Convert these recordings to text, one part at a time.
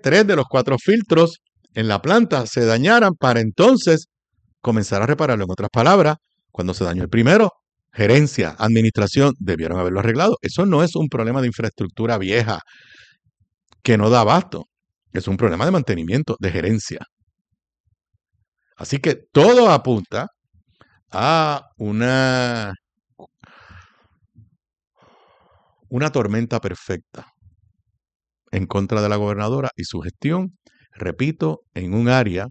3 de los 4 filtros en la planta se dañaran para entonces comenzar a repararlo. En otras palabras, cuando se dañó el primero, gerencia, administración, debieron haberlo arreglado. Eso no es un problema de infraestructura vieja que no da abasto. Es un problema de mantenimiento, de gerencia. Así que todo apunta a una tormenta perfecta en contra de la gobernadora y su gestión, repito, en un área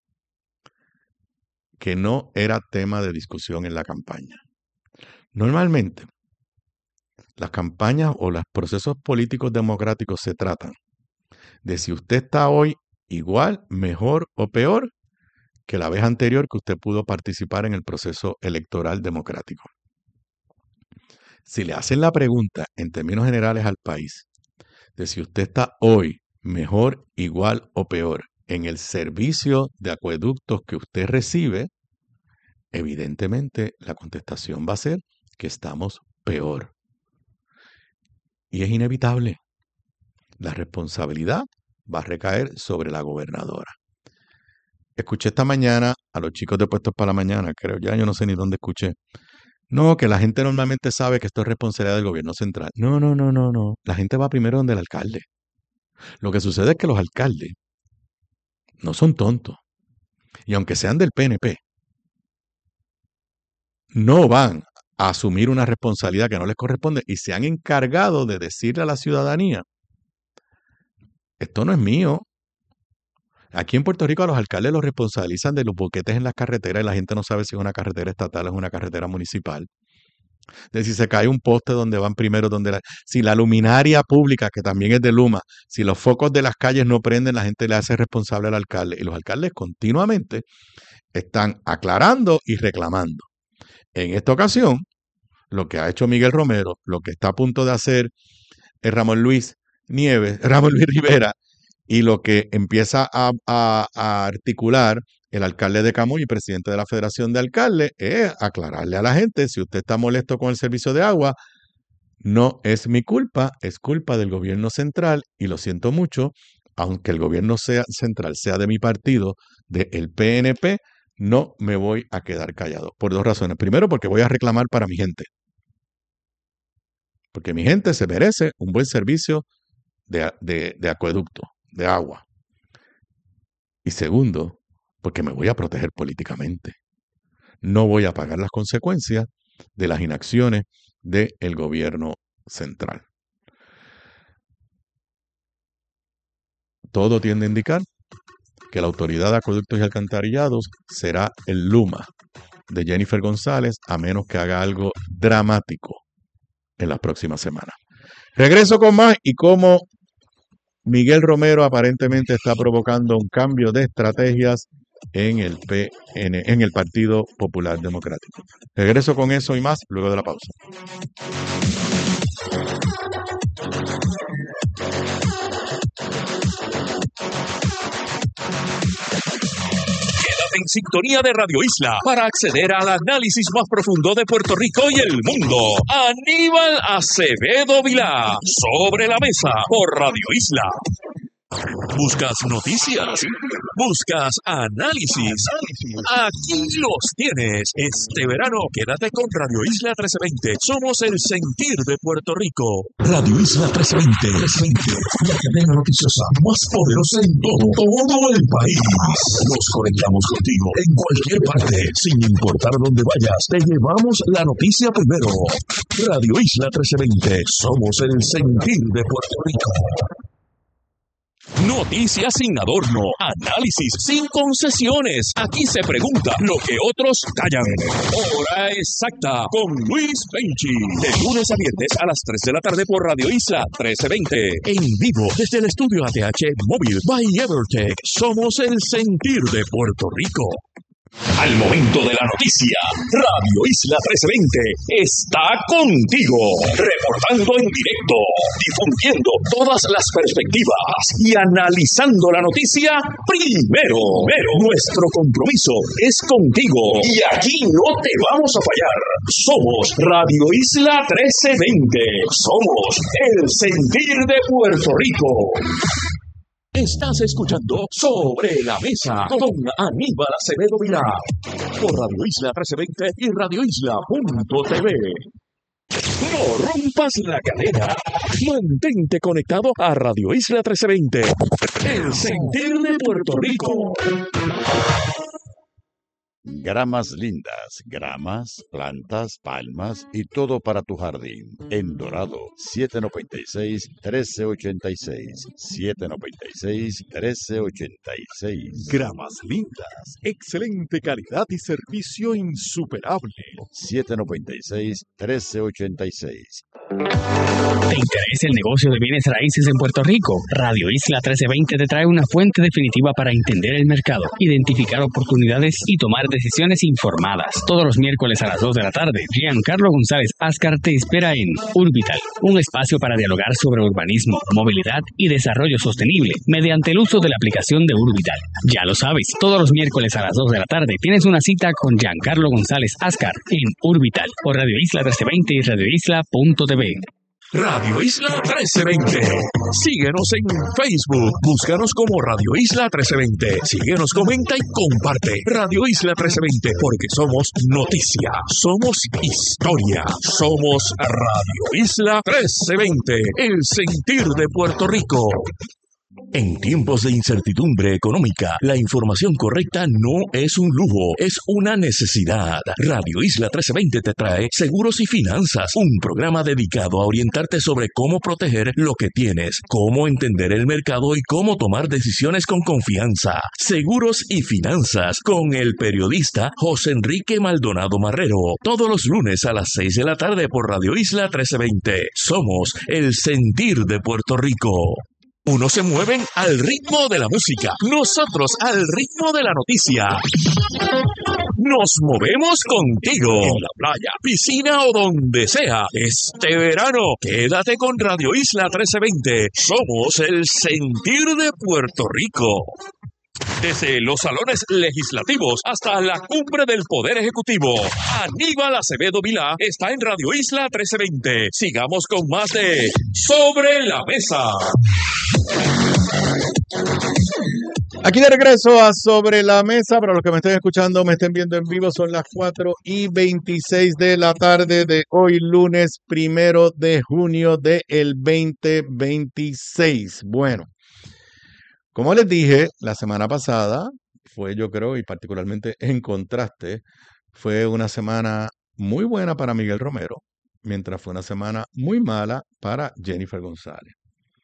que no era tema de discusión en la campaña. Normalmente, las campañas o los procesos políticos democráticos se tratan de si usted está hoy igual, mejor o peor que la vez anterior que usted pudo participar en el proceso electoral democrático. Si le hacen la pregunta en términos generales al país de si usted está hoy mejor, igual o peor en el servicio de acueductos que usted recibe, evidentemente la contestación va a ser que estamos peor. Y es inevitable. La responsabilidad va a recaer sobre la gobernadora. Escuché esta mañana a los chicos de Puestos para la Mañana, creo, ya yo no sé ni dónde escuché. No, que la gente normalmente sabe que esto es responsabilidad del gobierno central. No. La gente va primero donde el alcalde. Lo que sucede es que los alcaldes no son tontos. Y aunque sean del PNP, no van a asumir una responsabilidad que no les corresponde y se han encargado de decirle a la ciudadanía, esto no es mío. Aquí en Puerto Rico a los alcaldes los responsabilizan de los boquetes en las carreteras y la gente no sabe si es una carretera estatal o es una carretera municipal. De si se cae un poste donde van primero, si la luminaria pública, que también es de Luma, si los focos de las calles no prenden, la gente le hace responsable al alcalde. Y los alcaldes continuamente están aclarando y reclamando. En esta ocasión, lo que ha hecho Miguel Romero, lo que está a punto de hacer Ramón Luis Rivera, y lo que empieza a articular el alcalde de Camuy y presidente de la Federación de Alcaldes es aclararle a la gente, si usted está molesto con el servicio de agua, no es mi culpa, es culpa del gobierno central y lo siento mucho, aunque el gobierno central sea de mi partido, del PNP, no me voy a quedar callado. Por 2 razones. Primero, porque voy a reclamar para mi gente. Porque mi gente se merece un buen servicio de acueducto, de agua. Y segundo, porque me voy a proteger políticamente. No voy a pagar las consecuencias de las inacciones del gobierno central. Todo tiende a indicar que la Autoridad de Acueductos y Alcantarillados será el Luma de Jennifer González, a menos que haga algo dramático en las próximas semanas. Regreso con más y cómo Miguel Romero aparentemente está provocando un cambio de estrategias en el Partido Popular Democrático. Regreso con eso y más luego de la pausa. En sintonía de Radio Isla para acceder al análisis más profundo de Puerto Rico y el mundo. Aníbal Acevedo Vilá, sobre la mesa por Radio Isla. ¿Buscas noticias? ¿Buscas análisis? Aquí los tienes. Este verano quédate con Radio Isla 1320. Somos el sentir de Puerto Rico. Radio Isla 1320. La cadena noticiosa más poderosa en todo el país. Nos conectamos contigo en cualquier parte. Sin importar dónde vayas, te llevamos la noticia primero. Radio Isla 1320. Somos el sentir de Puerto Rico. Noticias sin adorno, análisis sin concesiones. Aquí se pregunta lo que otros callan. Hora exacta con Luis Penchi. De lunes a viernes a las 3 de la tarde por Radio Isla 1320. En vivo desde el estudio ATH Móvil by Evertech. Somos el sentir de Puerto Rico. Al momento de la noticia, Radio Isla 1320 está contigo, reportando en directo, difundiendo todas las perspectivas y analizando la noticia primero. Nuestro compromiso es contigo y aquí no te vamos a fallar. Somos Radio Isla 1320. Somos el sentir de Puerto Rico. Estás escuchando Sobre la Mesa con Aníbal Acevedo Vilá por Radio Isla 1320 y radioisla.tv. No rompas la cadena. Mantente conectado a Radio Isla 1320, el sentir de Puerto Rico. Gramas lindas, gramas, plantas, palmas y todo para tu jardín. En Dorado, 796-1386. 796-1386. Gramas lindas, excelente calidad y servicio insuperable. 796-1386. ¿Te interesa el negocio de bienes raíces en Puerto Rico? Radio Isla 1320 te trae una fuente definitiva para entender el mercado, identificar oportunidades y tomar decisiones informadas. Todos los miércoles a las 2 de la tarde, Giancarlo González Ascar te espera en Urbital, un espacio para dialogar sobre urbanismo, movilidad y desarrollo sostenible mediante el uso de la aplicación de Urbital. Ya lo sabes, todos los miércoles a las 2 de la tarde tienes una cita con Giancarlo González Ascar en Urbital por Radio Isla 1320 y radioisla.tv. Radio Isla 1320. Síguenos en Facebook. Búscanos como Radio Isla 1320. Síguenos, comenta y comparte. Radio Isla 1320, porque somos noticia, somos historia, somos Radio Isla 1320, el sentir de Puerto Rico. En tiempos de incertidumbre económica, la información correcta no es un lujo, es una necesidad. Radio Isla 1320 te trae Seguros y Finanzas, un programa dedicado a orientarte sobre cómo proteger lo que tienes, cómo entender el mercado y cómo tomar decisiones con confianza. Seguros y Finanzas, con el periodista José Enrique Maldonado Marrero, todos los lunes a las 6 de la tarde por Radio Isla 1320. Somos el sentir de Puerto Rico. Unos se mueven al ritmo de la música, nosotros al ritmo de la noticia. Nos movemos contigo en la playa, piscina o donde sea. Este verano, quédate con Radio Isla 1320. Somos el sentir de Puerto Rico. Desde los salones legislativos hasta la cumbre del Poder Ejecutivo, Aníbal Acevedo Vilá está en Radio Isla 1320. Sigamos con más de Sobre la Mesa. Aquí de regreso a Sobre la Mesa. Para los que me estén escuchando, me estén viendo en vivo, son las 4:26 de la tarde de hoy, lunes 1 de junio del 2026. Bueno, como les dije, la semana pasada fue, yo creo, y particularmente en contraste, fue una semana muy buena para Miguel Romero, mientras fue una semana muy mala para Jennifer González.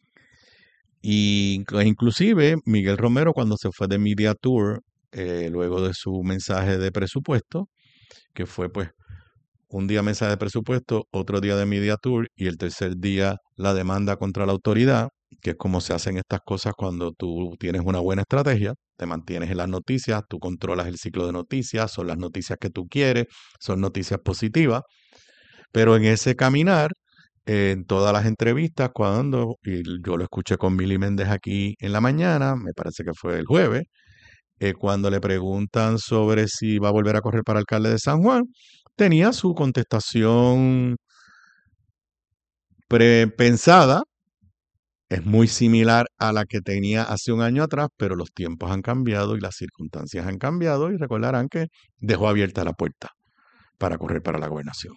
Y inclusive Miguel Romero, cuando se fue de Media Tour, luego de su mensaje de presupuesto, que fue pues un día mensaje de presupuesto, otro día de Media Tour y el tercer día la demanda contra la autoridad, que es como se hacen estas cosas cuando tú tienes una buena estrategia, te mantienes en las noticias, tú controlas el ciclo de noticias, son las noticias que tú quieres, son noticias positivas, pero en ese caminar, en todas las entrevistas, y yo lo escuché con Mili Méndez aquí en la mañana, me parece que fue el jueves, cuando le preguntan sobre si va a volver a correr para alcalde de San Juan, tenía su contestación prepensada, es muy similar a la que tenía hace un año atrás, pero los tiempos han cambiado y las circunstancias han cambiado y recordarán que dejó abierta la puerta para correr para la gobernación.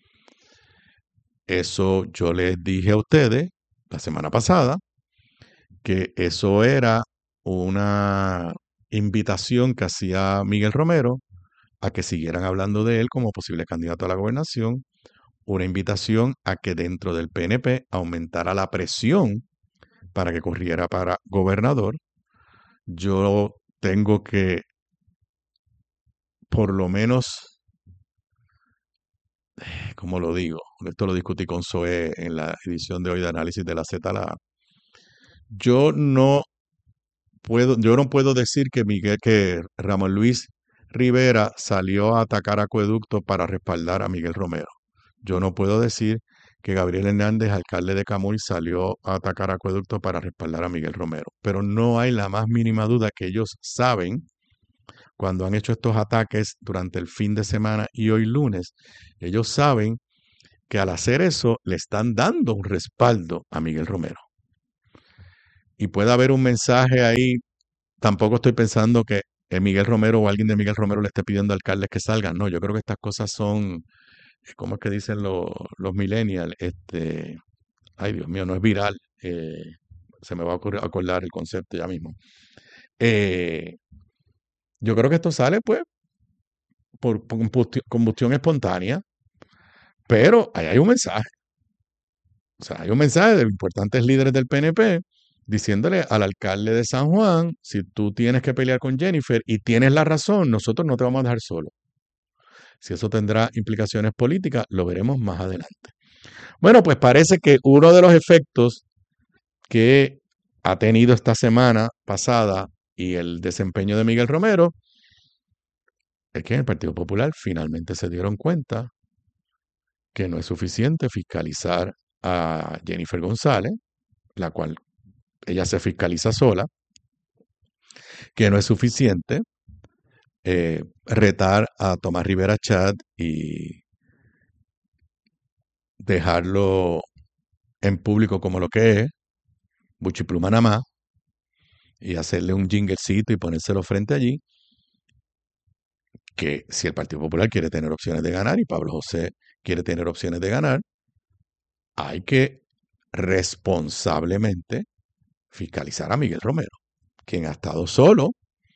Eso yo les dije a ustedes la semana pasada, que eso era una invitación que hacía Miguel Romero a que siguieran hablando de él como posible candidato a la gobernación, una invitación a que dentro del PNP aumentara la presión para que corriera para gobernador. Yo tengo que, por lo menos, ¿cómo lo digo? Esto lo discutí con Zoé en la edición de hoy de Análisis de la Z. Yo no puedo decir que Ramón Luis Rivera salió a atacar Acueducto para respaldar a Miguel Romero. Yo no puedo decir que Gabriel Hernández, alcalde de Camuy, salió a atacar Acueducto para respaldar a Miguel Romero. Pero no hay la más mínima duda que ellos saben, cuando han hecho estos ataques durante el fin de semana y hoy lunes, ellos saben que al hacer eso le están dando un respaldo a Miguel Romero. y puede haber un mensaje ahí. Tampoco estoy pensando que Miguel Romero o alguien de Miguel Romero le esté pidiendo a alcaldes que salgan. No, yo creo que estas cosas son, ¿cómo es que dicen los millennials? Ay, Dios mío, no es viral. Se me va a acordar el concepto ya mismo. Eh, yo creo que esto sale, pues, por combustión espontánea, pero ahí hay un mensaje. O sea, hay un mensaje de importantes líderes del PNP diciéndole al alcalde de San Juan, si tú tienes que pelear con Jennifer y tienes la razón, nosotros no te vamos a dejar solo. Si eso tendrá implicaciones políticas, lo veremos más adelante. Bueno, pues parece que uno de los efectos que ha tenido esta semana pasada y el desempeño de Miguel Romero es que en el Partido Popular finalmente se dieron cuenta que no es suficiente fiscalizar a Jennifer González, la cual ella se fiscaliza sola, que no es suficiente retar a Tomás Rivera Chat y dejarlo en público como lo que es, buchipluma nada más, y hacerle un jinglecito y ponérselo frente allí, que si el Partido Popular quiere tener opciones de ganar y Pablo José quiere tener opciones de ganar, hay que responsablemente fiscalizar a Miguel Romero, quien ha estado solo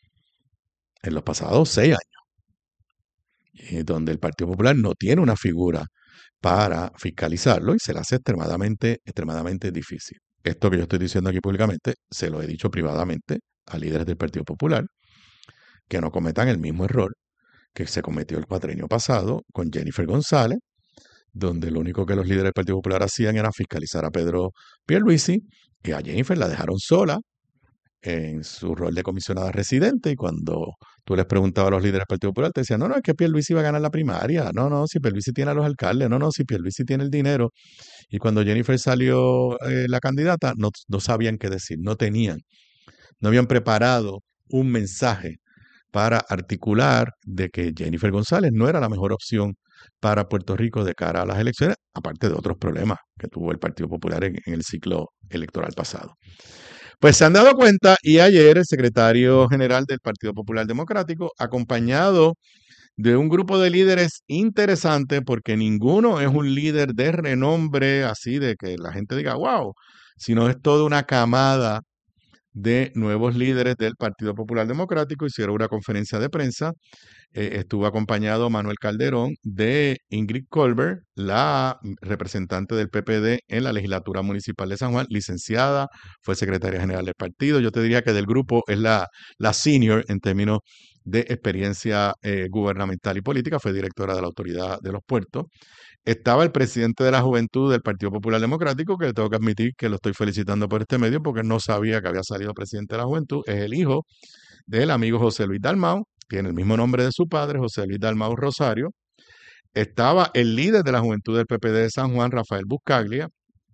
en los pasados 6 años, y donde el Partido Popular no tiene una figura para fiscalizarlo y se le hace extremadamente difícil. Esto que yo estoy diciendo aquí públicamente, se lo he dicho privadamente a líderes del Partido Popular, que no cometan el mismo error que se cometió el cuatrienio pasado con Jennifer González, donde lo único que los líderes del Partido Popular hacían era fiscalizar a Pedro Pierluisi, y a Jennifer la dejaron sola en su rol de comisionada residente, y cuando tú les preguntabas a los líderes del Partido Popular, te decían, no, es que Pierluisi va a ganar la primaria, no, si Pierluisi tiene a los alcaldes, no, si Pierluisi tiene el dinero. Y cuando Jennifer salió la candidata, no sabían qué decir, no habían preparado un mensaje para articular de que Jennifer González no era la mejor opción para Puerto Rico de cara a las elecciones, aparte de otros problemas que tuvo el Partido Popular en el ciclo electoral pasado. Pues se han dado cuenta, y ayer el secretario general del Partido Popular Democrático, acompañado de un grupo de líderes interesante, porque ninguno es un líder de renombre, así de que la gente diga, wow, sino es toda una camada de nuevos líderes del Partido Popular Democrático. Hicieron una conferencia de prensa. Estuvo acompañado Manuel Calderón de Ingrid Colbert, la representante del PPD en la legislatura municipal de San Juan, licenciada, fue secretaria general del partido. Yo te diría que del grupo es la senior en términos de experiencia gubernamental y política, fue directora de la Autoridad de los Puertos. Estaba el presidente de la Juventud del Partido Popular Democrático, que tengo que admitir que lo estoy felicitando por este medio porque no sabía que había salido presidente de la Juventud. Es el hijo del amigo José Luis Dalmau, tiene el mismo nombre de su padre, José Luis Dalmau Rosario. Estaba el líder de la Juventud del PPD de San Juan, Rafael Buscaglia.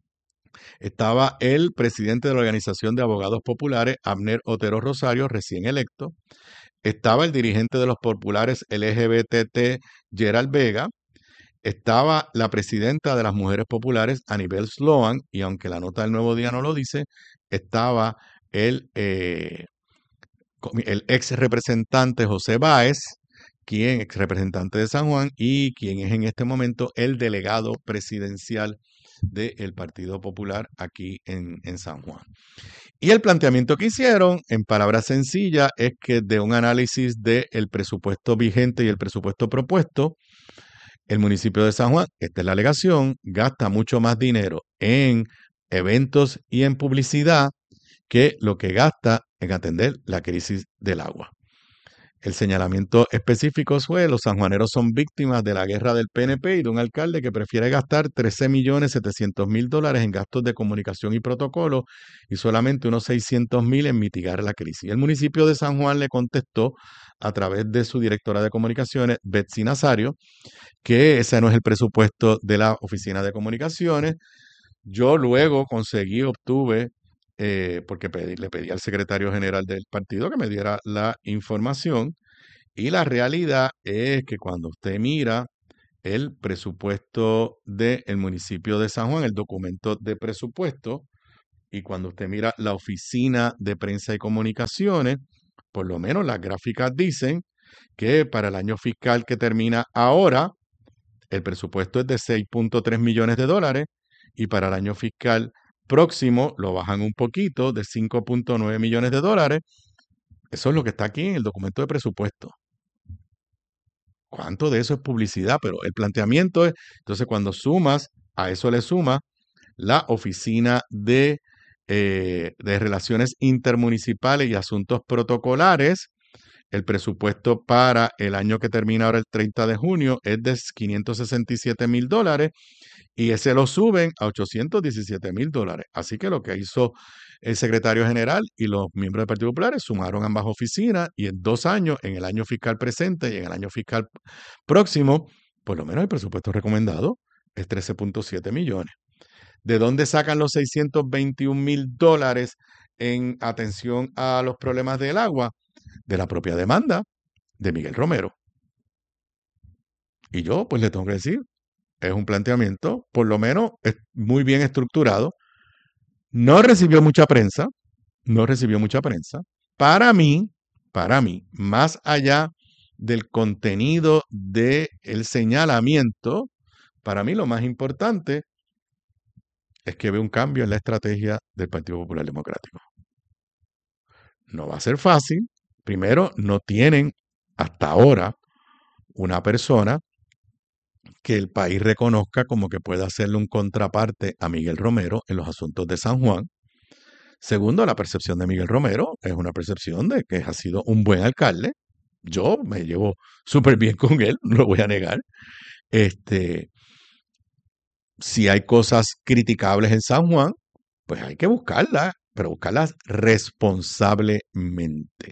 Estaba el presidente de la Organización de Abogados Populares, Abner Otero Rosario, recién electo. Estaba el dirigente de los populares LGBT, Gerald Vega. Estaba la presidenta de las Mujeres Populares, Anibel Sloan, y aunque la nota del Nuevo Día no lo dice, estaba el ex representante José Báez, quien ex representante de San Juan y quien es en este momento el delegado presidencial del Partido Popular aquí en San Juan. Y el planteamiento que hicieron, en palabras sencillas, es que de un análisis del presupuesto vigente y el presupuesto propuesto, el municipio de San Juan, esta es la alegación, gasta mucho más dinero en eventos y en publicidad que lo que gasta en atender la crisis del agua. El señalamiento específico fue: los sanjuaneros son víctimas de la guerra del PNP y de un alcalde que prefiere gastar $13.700.000 en gastos de comunicación y protocolo y solamente unos $600.000 en mitigar la crisis. El municipio de San Juan le contestó a través de su directora de comunicaciones, Betsy Nazario, que ese no es el presupuesto de la Oficina de Comunicaciones. Yo luego obtuve, porque le pedí al secretario general del partido que me diera la información, y la realidad es que cuando usted mira el presupuesto del municipio de San Juan, el documento de presupuesto, Y cuando usted mira la Oficina de Prensa y Comunicaciones, por lo menos las gráficas dicen que para el año fiscal que termina ahora, el presupuesto es de 6.3 millones de dólares y para el año fiscal próximo lo bajan un poquito de 5.9 millones de dólares. Eso es lo que está aquí en el documento de presupuesto. ¿Cuánto de eso es publicidad? Pero el planteamiento es, entonces cuando sumas, a eso le suma la Oficina de Relaciones Intermunicipales y Asuntos Protocolares. El presupuesto para el año que termina ahora el 30 de junio es de $567,000 y ese lo suben a $817,000. Así que lo que hizo el secretario general y los miembros del Partido Popular sumaron ambas oficinas y en 2 años, en el año fiscal presente y en el año fiscal próximo, por lo menos el presupuesto recomendado es 13.7 millones. ¿De dónde sacan los $621,000 en atención a los problemas del agua? De la propia demanda de Miguel Romero. Y yo, pues le tengo que decir, es un planteamiento, por lo menos, muy bien estructurado. No recibió mucha prensa. Para mí, más allá del contenido del señalamiento, para mí lo más importante es que veo un cambio en la estrategia del Partido Popular Democrático. No va a ser fácil. Primero, no tienen hasta ahora una persona que el país reconozca como que pueda hacerle un contraparte a Miguel Romero en los asuntos de San Juan. Segundo, la percepción de Miguel Romero es una percepción de que ha sido un buen alcalde. Yo me llevo súper bien con él, no lo voy a negar. Si hay cosas criticables en San Juan, pues hay que buscarlas, pero buscarlas responsablemente.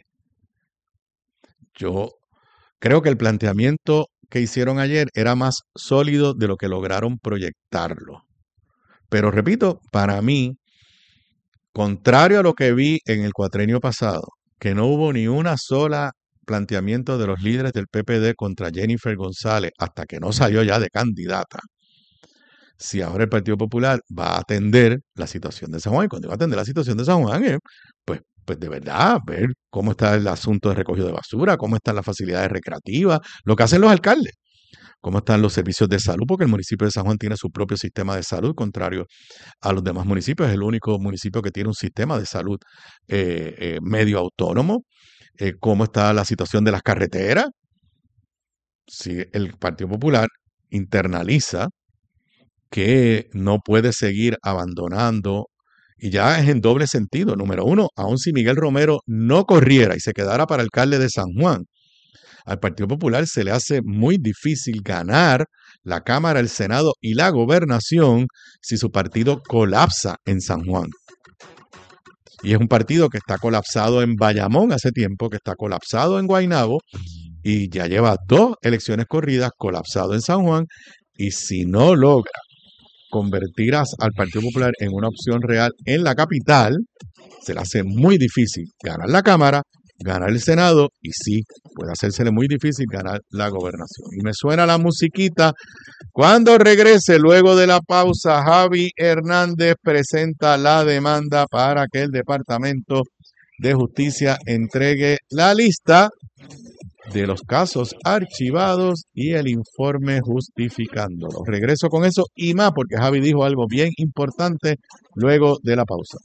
Yo creo que el planteamiento que hicieron ayer era más sólido de lo que lograron proyectarlo. Pero repito, para mí, contrario a lo que vi en el cuatrenio pasado, que no hubo ni una sola planteamiento de los líderes del PPD contra Jennifer González hasta que no salió ya de candidata. Si ahora el Partido Popular va a atender la situación de San Juan, y cuando va a atender la situación de San Juan, pues de verdad, ver cómo está el asunto de recogido de basura, cómo están las facilidades recreativas, lo que hacen los alcaldes, cómo están los servicios de salud, porque el municipio de San Juan tiene su propio sistema de salud, contrario a los demás municipios, es el único municipio que tiene un sistema de salud medio autónomo. Cómo está la situación de las carreteras. Si el Partido Popular internaliza que no puede seguir abandonando, y ya es en doble sentido. Número uno, aun si Miguel Romero no corriera y se quedara para alcalde de San Juan, al Partido Popular se le hace muy difícil ganar la Cámara, el Senado y la gobernación si su partido colapsa en San Juan. Y es un partido que está colapsado en Bayamón hace tiempo, que está colapsado en Guaynabo y ya lleva 2 elecciones corridas colapsado en San Juan. Y si no logra convertir al Partido Popular en una opción real en la capital, se le hace muy difícil ganar la Cámara, ganar el Senado y sí, puede hacérsele muy difícil ganar la gobernación. Y me suena la musiquita. Cuando regrese, luego de la pausa, Javi Hernández presenta la demanda para que el Departamento de Justicia entregue la lista de los casos archivados y el informe justificándolo. Regreso con eso y más porque Javi dijo algo bien importante luego de la pausa.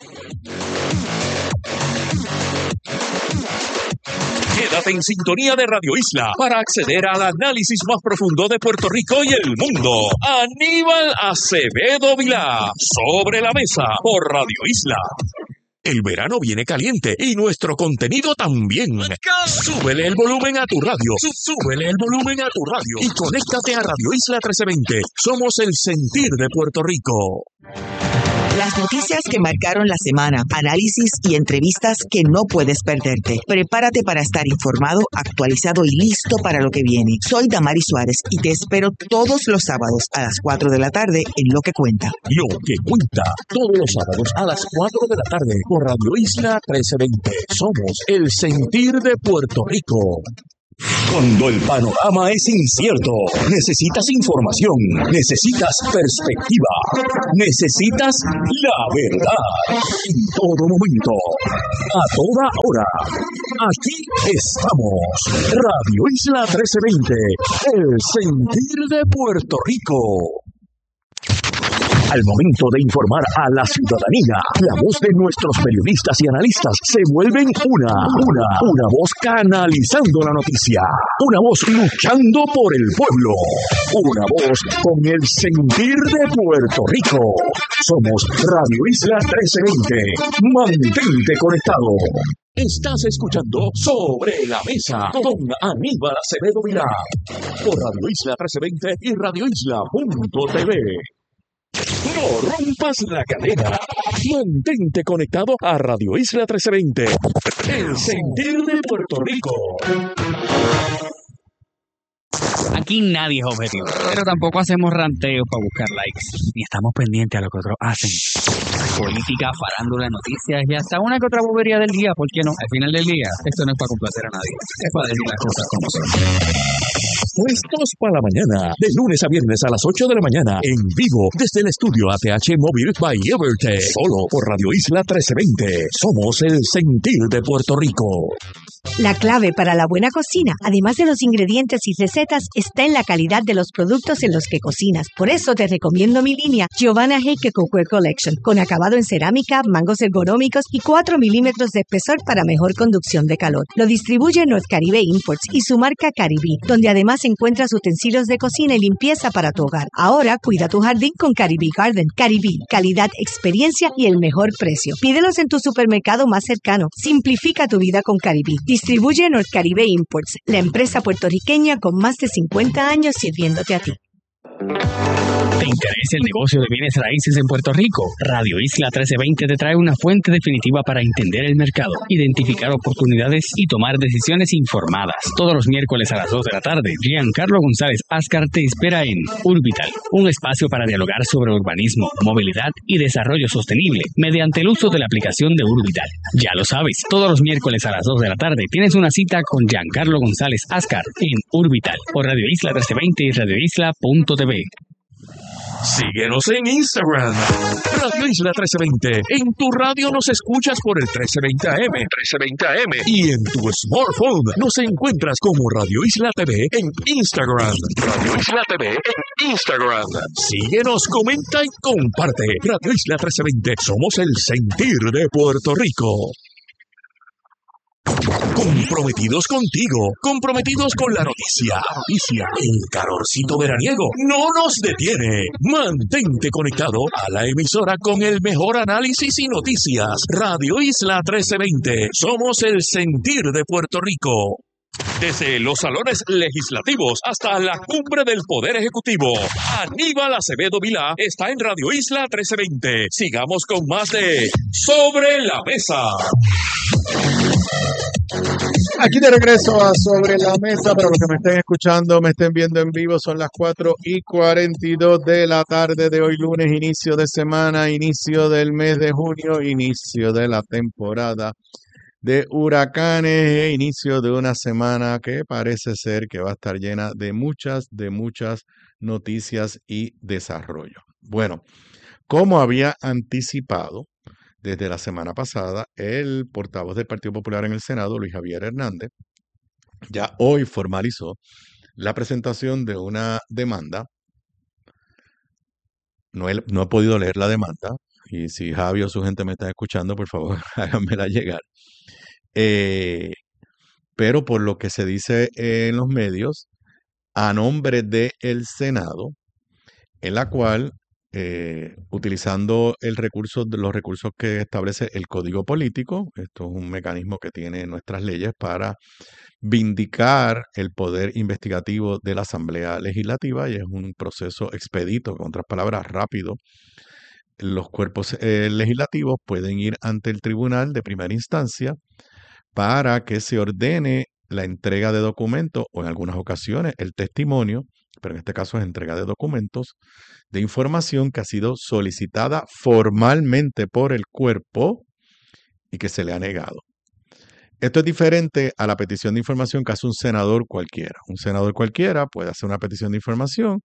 Quédate en sintonía de Radio Isla para acceder al análisis más profundo de Puerto Rico y el mundo. Aníbal Acevedo Vilá, Sobre la Mesa, por Radio Isla. El verano viene caliente y nuestro contenido también. Súbele el volumen a tu radio. Súbele el volumen a tu radio. Y conéctate a Radio Isla 1320. Somos el sentir de Puerto Rico. Las noticias que marcaron la semana, análisis y entrevistas que no puedes perderte. Prepárate para estar informado, actualizado y listo para lo que viene. Soy Damaris Suárez y te espero todos los sábados a las 4 de la tarde en Lo que Cuenta. Lo que Cuenta, todos los sábados a las 4 de la tarde por Radio Isla 1320. Somos el sentir de Puerto Rico. Cuando el panorama es incierto, necesitas información, necesitas perspectiva, necesitas la verdad. En todo momento, a toda hora. Aquí estamos. Radio Isla 1320, el sentir de Puerto Rico. Al momento de informar a la ciudadanía, la voz de nuestros periodistas y analistas se vuelven una voz canalizando la noticia, una voz luchando por el pueblo, una voz con el sentir de Puerto Rico. Somos Radio Isla 1320. Mantente conectado. Estás escuchando Sobre la Mesa con Aníbal Acevedo Vilá por Radio Isla 1320 y radioisla.tv. No rompas la cadena. Mantente conectado a Radio Isla 1320. El sentir de Puerto Rico. Aquí nadie es objetivo, pero tampoco hacemos ranteos para buscar likes, ni estamos pendientes a lo que otros hacen. Política, farándula, noticias y hasta una que otra bobería del día, ¿por qué no? Al final del día, esto no es para complacer a nadie, es para decir las cosas como son. Puestos para la mañana, de lunes a viernes a las 8 de la mañana, en vivo, desde el estudio ATH Móvil by Evertech, solo por Radio Isla 1320. Somos el sentir de Puerto Rico. La clave para la buena cocina, además de los ingredientes y recetas, está en la calidad de los productos en los que cocinas. Por eso te recomiendo mi línea Giovanna Heike Cookware Collection, con acabado en cerámica, mangos ergonómicos y 4 milímetros de espesor para mejor conducción de calor. Lo distribuye North Caribe Imports y su marca Caribí, donde además encuentras utensilios de cocina y limpieza para tu hogar. Ahora cuida tu jardín con Caribí Garden. Caribí, calidad, experiencia y el mejor precio. Pídelos en tu supermercado más cercano. Simplifica tu vida con Caribí. Distribuye North Caribe Imports, la empresa puertorriqueña con más de 50 años sirviéndote a ti. ¿Te interesa el negocio de bienes raíces en Puerto Rico? Radio Isla 1320 te trae una fuente definitiva para entender el mercado, identificar oportunidades y tomar decisiones informadas. Todos los miércoles a las 2 de la tarde, Giancarlo González Ascar te espera en Urbital, un espacio para dialogar sobre urbanismo, movilidad y desarrollo sostenible mediante el uso de la aplicación de Urbital. Ya lo sabes, todos los miércoles a las 2 de la tarde tienes una cita con Giancarlo González Ascar en Urbital por Radio Isla 1320 y radioisla.tv. Síguenos en Instagram, Radio Isla 1320. En tu radio nos escuchas por el 1320 AM, y en tu smartphone nos encuentras como Radio Isla TV en Instagram. Radio Isla TV en Instagram. Síguenos, comenta y comparte. Radio Isla 1320. Somos el sentir de Puerto Rico. Comprometidos contigo, comprometidos con la noticia. El calorcito veraniego no nos detiene. Mantente conectado a la emisora con el mejor análisis y noticias. Radio Isla 1320. Somos el sentir de Puerto Rico. Desde los salones legislativos hasta la cumbre del Poder Ejecutivo, Aníbal Acevedo Vilá está en Radio Isla 1320. Sigamos con más de Sobre la Mesa. Aquí de regreso a Sobre la Mesa, para los que me estén escuchando, me estén viendo en vivo, son las 4:42 de la tarde de hoy lunes, inicio de semana, inicio del mes de junio, inicio de la temporada de huracanes, inicio de una semana que parece ser que va a estar llena de muchas noticias y desarrollo. Bueno, como había anticipado desde la semana pasada, el portavoz del Partido Popular en el Senado, Luis Javier Hernández, ya hoy formalizó la presentación de una demanda. No he podido leer la demanda, y si Javi o su gente me están escuchando, por favor, háganmela llegar. Pero por lo que se dice en los medios, a nombre del Senado, en la cual, utilizando los recursos que establece el Código Político, esto es un mecanismo que tiene nuestras leyes para vindicar el poder investigativo de la Asamblea Legislativa, y es un proceso expedito, con otras palabras, rápido. Los cuerpos legislativos pueden ir ante el tribunal de primera instancia para que se ordene la entrega de documentos, o en algunas ocasiones el testimonio, pero en este caso es entrega de documentos, de información que ha sido solicitada formalmente por el cuerpo y que se le ha negado. Esto es diferente a la petición de información que hace un senador cualquiera. Un senador cualquiera puede hacer una petición de información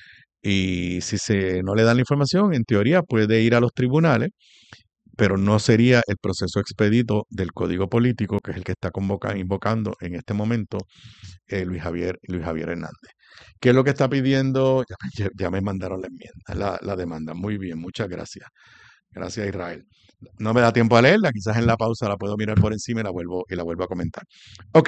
y si no le dan la información, en teoría puede ir a los tribunales, pero no sería el proceso expedito del Código Político, que es el que está invocando en este momento Luis Javier Hernández. ¿Qué es lo que está pidiendo? Ya me mandaron la enmienda, la demanda. Muy bien, muchas gracias. Gracias, Israel. No me da tiempo a leerla, quizás en la pausa la puedo mirar por encima y la vuelvo a comentar. Ok.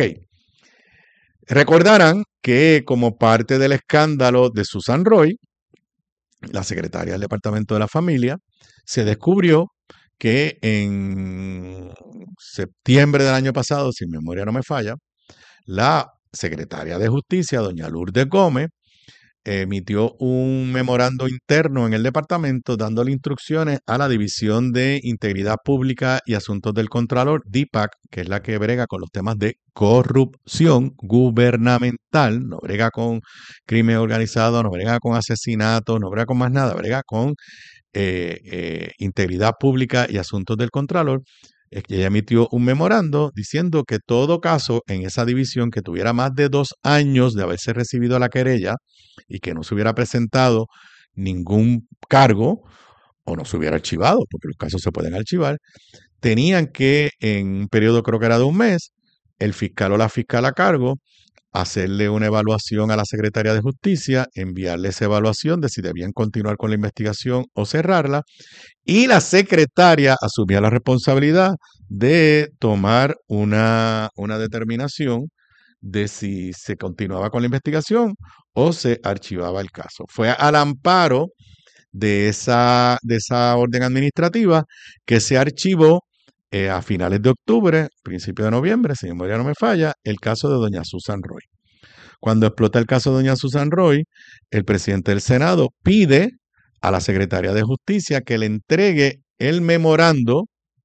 Recordarán que como parte del escándalo de Susan Roy, la secretaria del Departamento de la Familia, se descubrió que en septiembre del año pasado, si mi memoria no me falla, la secretaria de Justicia, doña Lourdes Gómez, emitió un memorando interno en el departamento dándole instrucciones a la División de Integridad Pública y Asuntos del Contralor, DIPAC, que es la que brega con los temas de corrupción gubernamental, no brega con crimen organizado, no brega con asesinatos, no brega con más nada, brega con Integridad Pública y Asuntos del Contralor. Es que ella emitió un memorando diciendo que todo caso en esa división que tuviera más de 2 años de haberse recibido la querella y que no se hubiera presentado ningún cargo o no se hubiera archivado, porque los casos se pueden archivar, tenían que en un periodo creo que era de un mes, el fiscal o la fiscal a cargo hacerle una evaluación a la Secretaría de Justicia, enviarle esa evaluación de si debían continuar con la investigación o cerrarla, y la secretaria asumía la responsabilidad de tomar una determinación de si se continuaba con la investigación o se archivaba el caso. Fue al amparo de esa orden administrativa que se archivó a finales de octubre, principio de noviembre, si mi memoria no me falla, el caso de doña Susan Roy. Cuando explota el caso de doña Susan Roy, el presidente del Senado pide a la Secretaría de Justicia que le entregue el memorando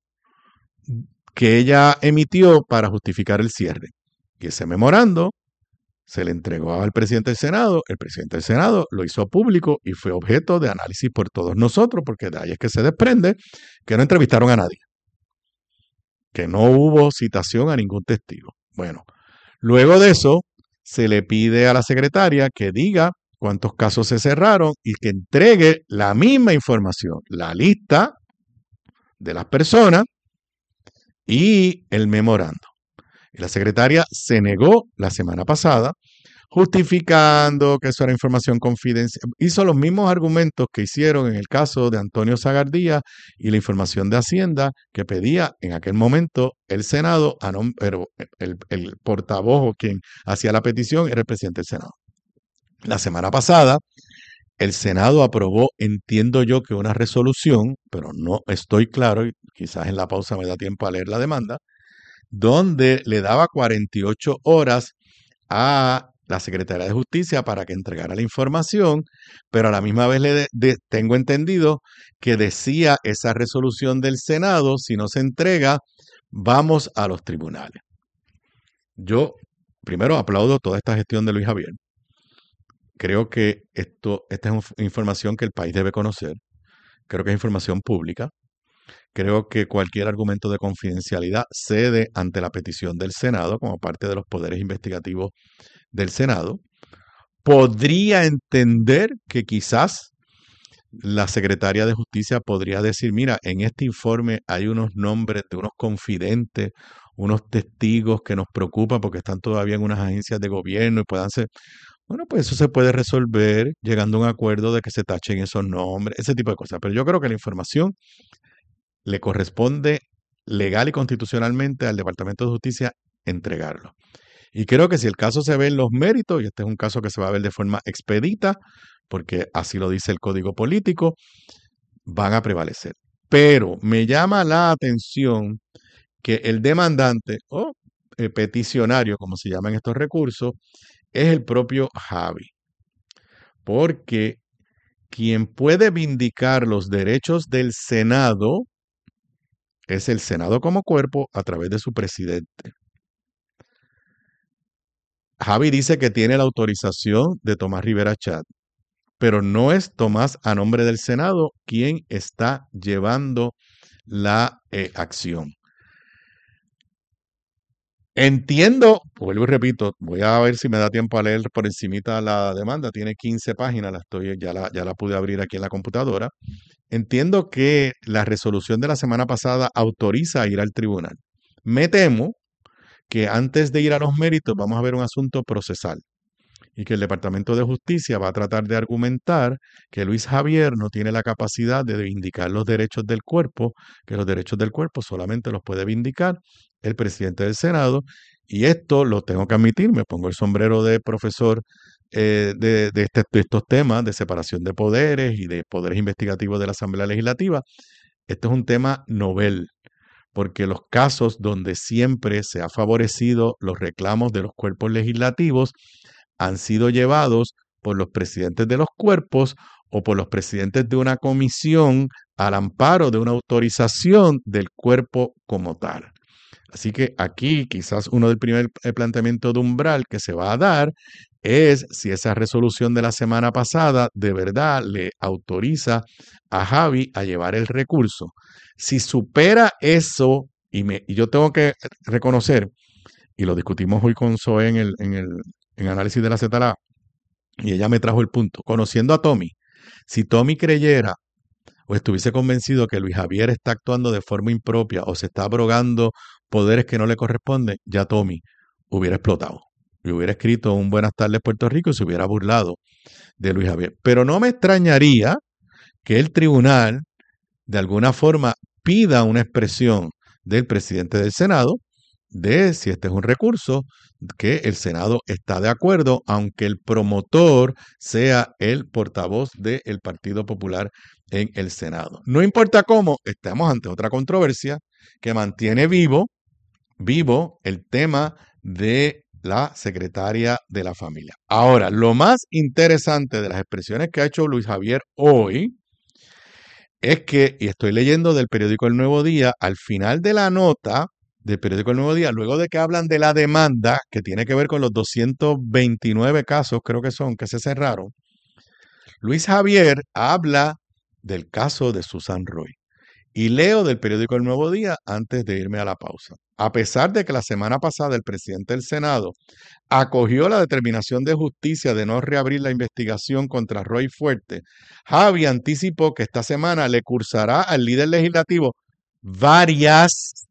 que ella emitió para justificar el cierre. Y ese memorando se le entregó al presidente del Senado, el presidente del Senado lo hizo público y fue objeto de análisis por todos nosotros, porque de ahí es que se desprende que no entrevistaron a nadie, que no hubo citación a ningún testigo. Bueno, luego de eso, se le pide a la secretaria que diga cuántos casos se cerraron y que entregue la misma información, la lista de las personas y el memorando. Y la secretaria se negó la semana pasada, justificando que eso era información confidencial. Hizo los mismos argumentos que hicieron en el caso de Antonio Zagardía y la información de Hacienda que pedía en aquel momento el Senado, pero el portavoz o quien hacía la petición era el presidente del Senado. La semana pasada, el Senado aprobó, entiendo yo que una resolución, pero no estoy claro, y quizás en la pausa me da tiempo a leer la demanda, donde le daba 48 horas a la Secretaría de Justicia para que entregara la información, pero a la misma vez tengo entendido que decía esa resolución del Senado, si no se entrega, vamos a los tribunales. Yo primero aplaudo toda esta gestión de Luis Javier. Creo que esta es información que el país debe conocer. Creo que es información pública. Creo que cualquier argumento de confidencialidad cede ante la petición del Senado como parte de los poderes investigativos del Senado. Podría entender que quizás la secretaria de Justicia podría decir, mira, en este informe hay unos nombres de unos confidentes, unos testigos que nos preocupan porque están todavía en unas agencias de gobierno y puedan ser... Bueno, pues eso se puede resolver llegando a un acuerdo de que se tachen esos nombres, ese tipo de cosas. Pero yo creo que la información le corresponde legal y constitucionalmente al Departamento de Justicia entregarlo. Y creo que si el caso se ve en los méritos, y este es un caso que se va a ver de forma expedita, porque así lo dice el Código Político, van a prevalecer. Pero me llama la atención que el demandante o peticionario, como se llaman estos recursos, es el propio Javi. Porque quien puede vindicar los derechos del Senado es el Senado como cuerpo a través de su presidente. Javi dice que tiene la autorización de Tomás Rivera Chat, pero no es Tomás a nombre del Senado quien está llevando la acción. Entiendo, vuelvo y repito, voy a ver si me da tiempo a leer por encimita la demanda, tiene 15 páginas, ya la pude abrir aquí en la computadora. Entiendo que la resolución de la semana pasada autoriza a ir al tribunal. Me temo que antes de ir a los méritos vamos a ver un asunto procesal y que el Departamento de Justicia va a tratar de argumentar que Luis Javier no tiene la capacidad de vindicar los derechos del cuerpo, que los derechos del cuerpo solamente los puede vindicar el presidente del Senado, y esto lo tengo que admitir, me pongo el sombrero de profesor de estos temas de separación de poderes y de poderes investigativos de la Asamblea Legislativa. Este es un tema novel, porque los casos donde siempre se ha favorecido los reclamos de los cuerpos legislativos han sido llevados por los presidentes de los cuerpos o por los presidentes de una comisión al amparo de una autorización del cuerpo como tal. Así que aquí quizás uno del primer planteamiento de umbral que se va a dar es si esa resolución de la semana pasada de verdad le autoriza a Javi a llevar el recurso. Si supera eso, y yo tengo que reconocer, y lo discutimos hoy con Zoe en análisis de la ZLA, y ella me trajo el punto, conociendo a Tommy, si Tommy creyera o estuviese convencido que Luis Javier está actuando de forma impropia o se está abrogando poderes que no le corresponden, ya Tommy hubiera explotado y hubiera escrito un Buenas tardes Puerto Rico y se hubiera burlado de Luis Javier. Pero no me extrañaría que el tribunal de alguna forma pida una expresión del presidente del Senado de si este es un recurso que el Senado está de acuerdo, aunque el promotor sea el portavoz del Partido Popular en el Senado. No importa cómo, estamos ante otra controversia que mantiene vivo el tema de la secretaria de la familia. Ahora, lo más interesante de las expresiones que ha hecho Luis Javier hoy es que, y estoy leyendo del periódico El Nuevo Día, al final de la nota del periódico El Nuevo Día, luego de que hablan de la demanda que tiene que ver con los 229 casos, creo que son, que se cerraron, Luis Javier habla del caso de Susan Roy. Y leo del periódico El Nuevo Día antes de irme a la pausa. A pesar de que la semana pasada el presidente del Senado acogió la determinación de justicia de no reabrir la investigación contra Roy Fuerte, Javi anticipó que esta semana le cursará al líder legislativo varias,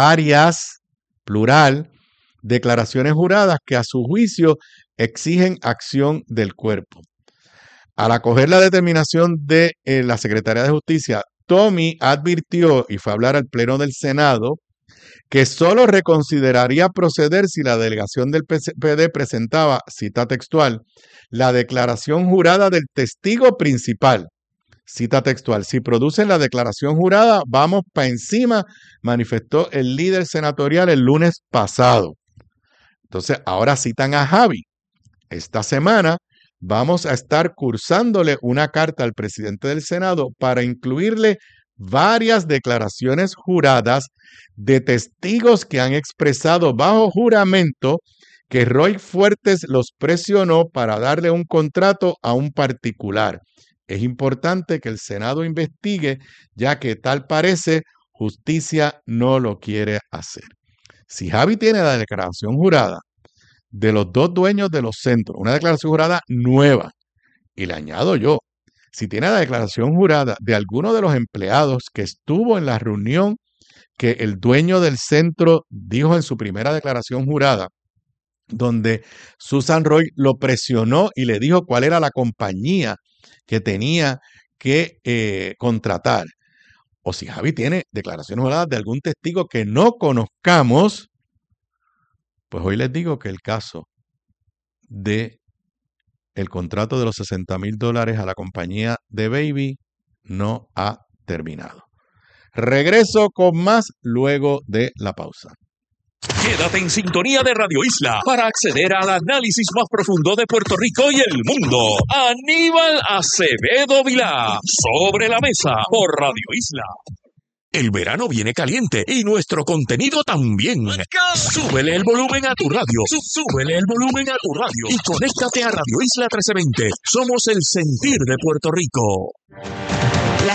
plural, declaraciones juradas que a su juicio exigen acción del cuerpo. Al acoger la determinación de la Secretaría de Justicia, Tommy advirtió, y fue a hablar al Pleno del Senado, que solo reconsideraría proceder si la delegación del PD presentaba, cita textual, la declaración jurada del testigo principal. Cita textual, si producen la declaración jurada, vamos para encima, manifestó el líder senatorial el lunes pasado. Entonces, ahora citan a Javi. Esta semana vamos a estar cursándole una carta al presidente del Senado para incluirle varias declaraciones juradas de testigos que han expresado bajo juramento que Roy Fuertes los presionó para darle un contrato a un particular. Es importante que el Senado investigue, ya que tal parece justicia no lo quiere hacer. Si Javi tiene la declaración jurada de los dos dueños de los centros, una declaración jurada nueva, y le añado yo, si tiene la declaración jurada de alguno de los empleados que estuvo en la reunión que el dueño del centro dijo en su primera declaración jurada, donde Susan Roy lo presionó y le dijo cuál era la compañía que tenía que contratar, o si Javi tiene declaraciones juradas de algún testigo que no conozcamos, pues hoy les digo que el caso de el contrato de los $60,000 a la compañía de Baby no ha terminado. Regreso con más luego de la pausa. Quédate en sintonía de Radio Isla para acceder al análisis más profundo de Puerto Rico y el mundo. Aníbal Acevedo Vilá, Sobre la Mesa por Radio Isla. El verano viene caliente y nuestro contenido también. Súbele el volumen a tu radio. Súbele el volumen a tu radio. Y conéctate a Radio Isla 1320. Somos el sentir de Puerto Rico. La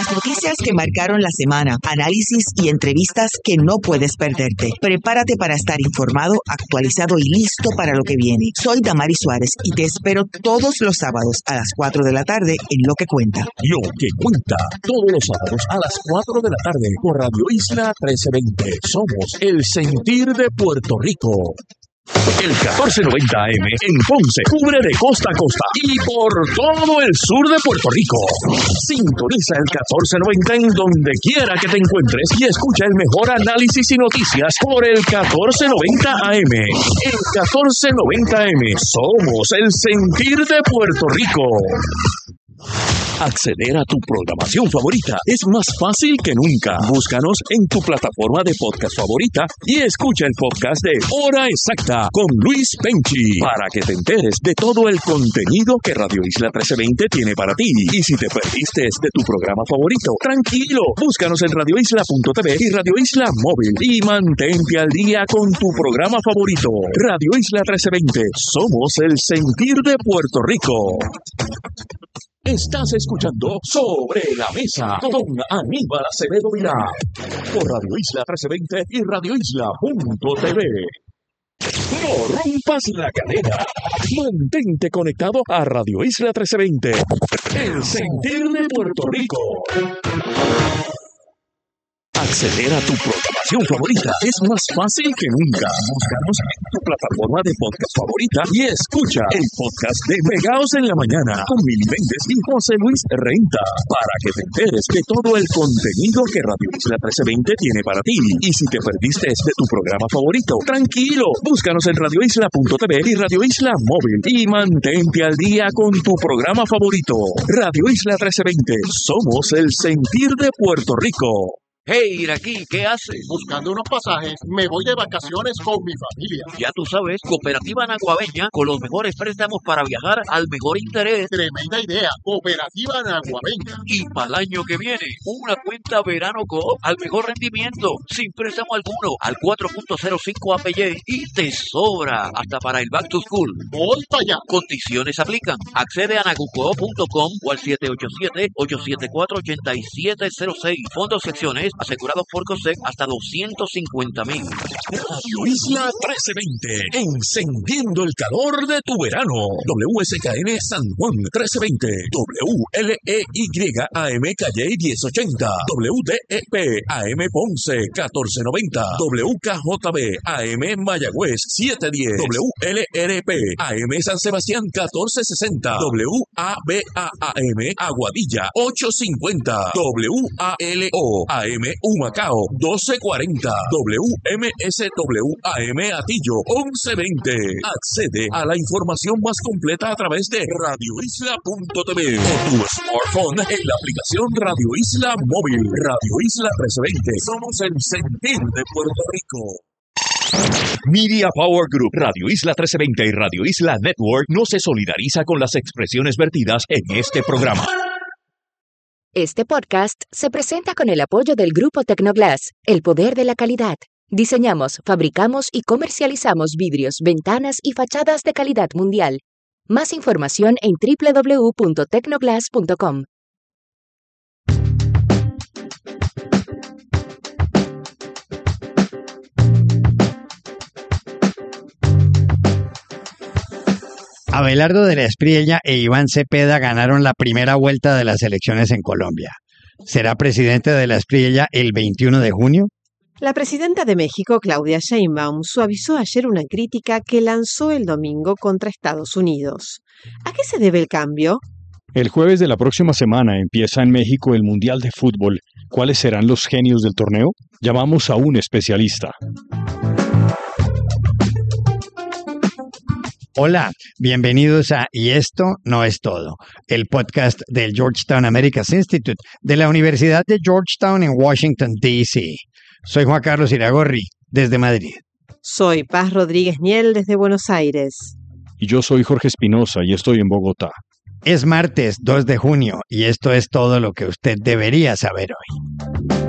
Las noticias que marcaron la semana, análisis y entrevistas que no puedes perderte. Prepárate para estar informado, actualizado y listo para lo que viene. Soy Damaris Suárez y te espero todos los sábados a las 4 de la tarde en Lo que Cuenta. Lo que cuenta, todos los sábados a las 4 de la tarde por Radio Isla 1320. Somos el sentir de Puerto Rico. El 1490 AM en Ponce cubre de costa a costa y por todo el sur de Puerto Rico. Sintoniza el 1490 en donde quiera que te encuentres y escucha el mejor análisis y noticias por el 1490 AM. El 1490 AM. Somos el sentir de Puerto Rico. Acceder a tu programación favorita es más fácil que nunca. Búscanos en tu plataforma de podcast favorita y escucha el podcast de Hora Exacta con Luis Penchi para que te enteres de todo el contenido que Radio Isla 1320 tiene para ti. Y si te perdiste de tu programa favorito, tranquilo, búscanos en radioisla.tv y Radio Isla Móvil y mantente al día con tu programa favorito. Radio Isla 1320, somos el sentir de Puerto Rico. Estás escuchando Sobre la Mesa con Aníbal Acevedo Vilá por Radio Isla 1320 y radioisla.tv. No rompas la cadena. Mantente conectado a Radio Isla 1320, el sentir de Puerto Rico. Acceder a tu programación favorita es más fácil que nunca. Búscanos en tu plataforma de podcast favorita y escucha el podcast de Pegaos en la Mañana con Mili Méndez y José Luis Renta para que te enteres de todo el contenido que Radio Isla 1320 tiene para ti. Y si te perdiste de tu programa favorito, tranquilo, búscanos en radioisla.tv y Radio Isla Móvil y mantente al día con tu programa favorito. Radio Isla 1320, somos el sentir de Puerto Rico. Hey, Iraquí, ¿qué haces? Buscando unos pasajes, me voy de vacaciones con mi familia. Ya tú sabes, Cooperativa Naguabeña, con los mejores préstamos para viajar al mejor interés. Tremenda idea, Cooperativa Naguabeña. Y para el año que viene, una cuenta Verano Coop al mejor rendimiento, sin préstamo alguno, al 4.05 APY y te sobra hasta para el Back to School. Voy para allá. Condiciones aplican. Accede a nagucoop.com o al 787-874-8706. Fondos secciones asegurados por COSEC hasta $250,000. Radio Isla 1320, encendiendo el calor de tu verano. WSKN San Juan 1320, WLEY AM Calle 1080, WDEP AM Ponce 1490, WKJB AM Mayagüez 710, WLRP AM San Sebastián 1460, WABA-AM Aguadilla 850, WALO AM Humacao 1240, WMSW-AM Atillo 1120. Accede a la información más completa a través de radioisla.tv o tu smartphone en la aplicación Radio Isla Móvil. Radio Isla 1320. Somos el sentir de Puerto Rico. Media Power Group, Radio Isla 1320 y Radio Isla Network no se solidariza con las expresiones vertidas en este programa. Este podcast se presenta con el apoyo del Grupo Tecnoglass, el poder de la calidad. Diseñamos, fabricamos y comercializamos vidrios, ventanas y fachadas de calidad mundial. Más información en www.tecnoglass.com. Abelardo de la Espriella e Iván Cepeda ganaron la primera vuelta de las elecciones en Colombia. ¿Será presidente de la Espriella el 21 de junio? La presidenta de México, Claudia Sheinbaum, suavizó ayer una crítica que lanzó el domingo contra Estados Unidos. ¿A qué se debe el cambio? El jueves de la próxima semana empieza en México el Mundial de Fútbol. ¿Cuáles serán los genios del torneo? Llamamos a un especialista. Hola, bienvenidos a Y esto no es todo, el podcast del Georgetown Americas Institute de la Universidad de Georgetown en Washington, D.C. Soy Juan Carlos Iragorri, desde Madrid. Soy Paz Rodríguez Niel, desde Buenos Aires. Y yo soy Jorge Espinosa y estoy en Bogotá. Es martes 2 de junio y esto es todo lo que usted debería saber hoy.